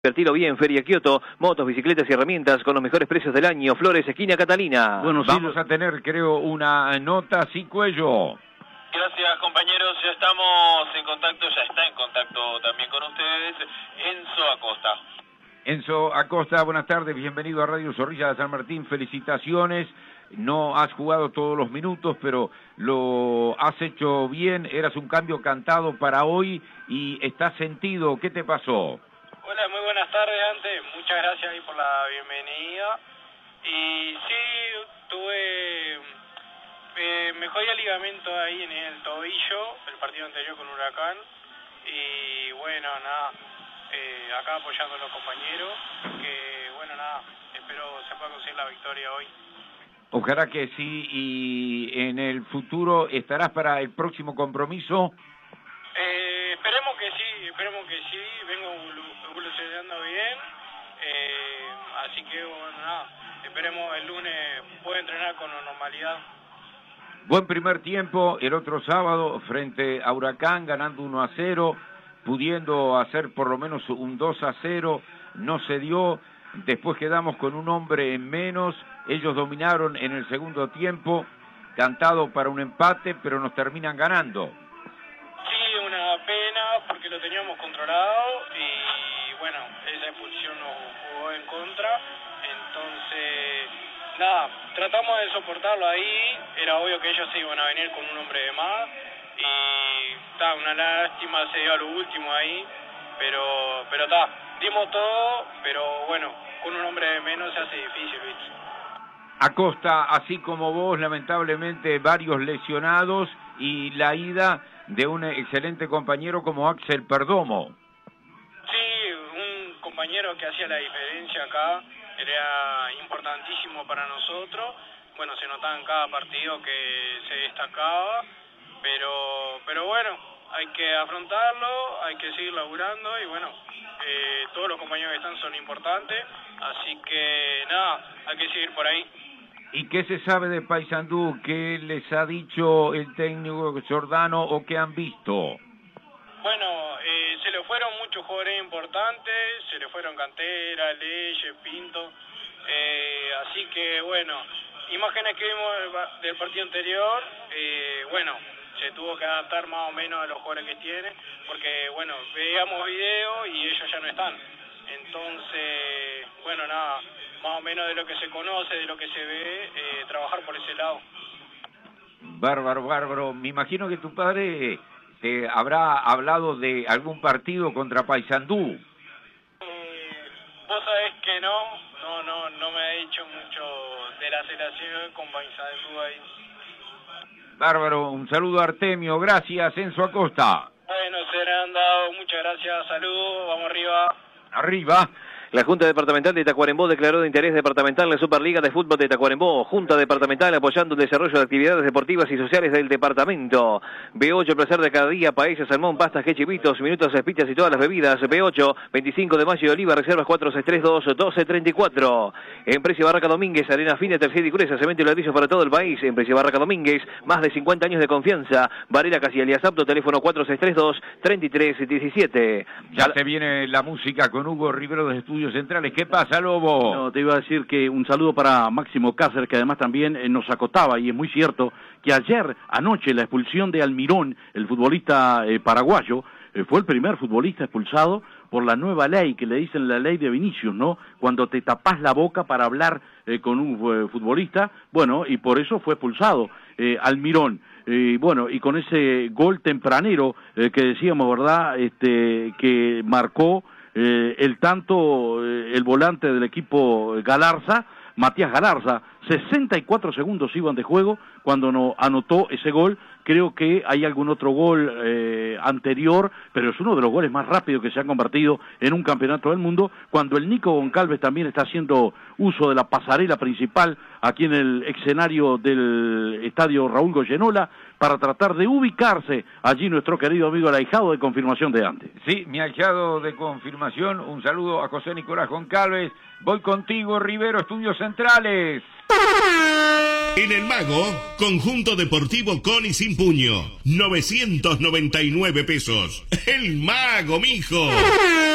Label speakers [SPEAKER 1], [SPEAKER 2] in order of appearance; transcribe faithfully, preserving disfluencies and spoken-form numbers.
[SPEAKER 1] Invertirlo bien, Feria Kioto, motos, bicicletas y herramientas con los mejores precios del año. Flores, esquina Catalina.
[SPEAKER 2] Bueno, vamos a tener, creo, una nota, sí, Cuello.
[SPEAKER 3] Gracias, compañeros. Ya estamos en contacto, ya está en contacto también con ustedes, Enzo Acosta.
[SPEAKER 2] Enzo Acosta, buenas tardes, bienvenido a Radio Zorrilla de San Martín, felicitaciones. No has jugado todos los minutos, pero lo has hecho bien, eras un cambio cantado para hoy y estás sentido. ¿Qué te pasó?
[SPEAKER 3] Hola, muy buenas tardes antes, muchas gracias ahí por la bienvenida. Y sí, tuve, eh, me jodí el ligamento ahí en el tobillo, el partido anterior con Huracán. Y bueno, nada, eh, acá apoyando a los compañeros, que bueno, nada, espero se pueda conseguir la victoria hoy.
[SPEAKER 2] Ojalá que sí, y en el futuro estarás para el próximo compromiso.
[SPEAKER 3] Eh, esperemos que sí, esperemos que sí, vengo evolucionando bien, eh, así que bueno, nada, esperemos el lunes pueda entrenar con normalidad.
[SPEAKER 2] Buen primer tiempo, el otro sábado frente a Huracán, ganando uno a cero, pudiendo hacer por lo menos un dos a cero, no se dio, después quedamos con un hombre en menos, ellos dominaron en el segundo tiempo, cantado para un empate, pero nos terminan ganando.
[SPEAKER 3] Una pena porque lo teníamos controlado y bueno, esa expulsión nos jugó en contra, entonces nada, tratamos de soportarlo ahí, era obvio que ellos se iban a venir con un hombre de más y está una lástima, se dio a lo último ahí, pero pero está, dimos todo, pero bueno, con un hombre de menos se hace difícil, ¿viste?
[SPEAKER 2] Acosta, así como vos, lamentablemente varios lesionados y la ida de un excelente compañero como Axel Perdomo.
[SPEAKER 3] Sí, un compañero que hacía la diferencia acá, era importantísimo para nosotros, bueno, se notaba en cada partido que se destacaba, pero pero bueno, hay que afrontarlo, hay que seguir laburando y bueno, eh, todos los compañeros que están son importantes, así que nada, hay que seguir por ahí.
[SPEAKER 2] ¿Y qué se sabe de Paysandú? ¿Qué les ha dicho el técnico Giordano o qué han visto?
[SPEAKER 3] Bueno, eh, se le fueron muchos jugadores importantes, se le fueron Cantera, Leyes, Pinto, eh, así que bueno, imágenes que vimos del partido anterior, eh, bueno, se tuvo que adaptar más o menos a los jugadores que tiene, porque bueno, veíamos videos y ellos ya no están, entonces, bueno, nada, más o menos de lo que se conoce, de lo que se ve, eh, trabajar por ese lado.
[SPEAKER 2] Bárbaro, bárbaro. Me imagino que tu padre te habrá hablado de algún partido contra Paysandú.
[SPEAKER 3] Eh, vos sabés que no, no, no, no me ha dicho mucho de la relación con Paysandú ahí.
[SPEAKER 2] Bárbaro, un saludo a Artemio, gracias, Enzo Acosta.
[SPEAKER 3] Bueno, será andado, muchas gracias, saludos, vamos arriba.
[SPEAKER 2] Arriba.
[SPEAKER 1] La Junta Departamental de Tacuarembó declaró de interés departamental la Superliga de Fútbol de Tacuarembó. Junta Departamental apoyando el desarrollo de actividades deportivas y sociales del departamento. B ocho, placer de cada día, paella, salmón, pastas, quechipitos, minutos, espichas y todas las bebidas. B ocho, veinticinco de mayo de Oliva, reservas cuatro seis tres dos, doce treinta y cuatro. Empresa Barraca Domínguez, arena fina, tercera y gruesa, cemento y ladrillos para todo el país. Empresa Barraca Domínguez, más de cincuenta años de confianza. Varela Casi alias Apto, teléfono cuatro seis tres dos, treinta y tres diecisiete.
[SPEAKER 2] Ya se viene la música con Hugo Rivero de Estudios Centrales. ¿Qué pasa, Lobo?
[SPEAKER 4] No, te iba a decir que un saludo para Máximo Cáceres, que además también eh, nos acotaba, y es muy cierto, que ayer, anoche, la expulsión de Almirón, el futbolista eh, paraguayo, eh, fue el primer futbolista expulsado por la nueva ley, que le dicen la ley de Vinicius, ¿no? Cuando te tapás la boca para hablar eh, con un eh, futbolista, bueno, y por eso fue expulsado eh, Almirón. Y eh, bueno, y con ese gol tempranero eh, que decíamos, ¿verdad?, este, que marcó Eh, el tanto, eh, el volante del equipo Galarza, Matías Galarza, sesenta y cuatro segundos iban de juego cuando no anotó ese gol. Creo que hay algún otro gol eh, anterior, pero es uno de los goles más rápidos que se han convertido en un campeonato del mundo, cuando el Nico Goncalves también está haciendo uso de la pasarela principal aquí en el escenario del estadio Raúl Goyenola, para tratar de ubicarse allí nuestro querido amigo el ahijado de confirmación de antes.
[SPEAKER 2] Sí, mi ahijado de confirmación, un saludo a José Nicolás Goncalves. Voy contigo, Rivero, Estudios Centrales.
[SPEAKER 5] En el Mago, conjunto deportivo con y sin puño, novecientos noventa y nueve pesos. El Mago, mijo.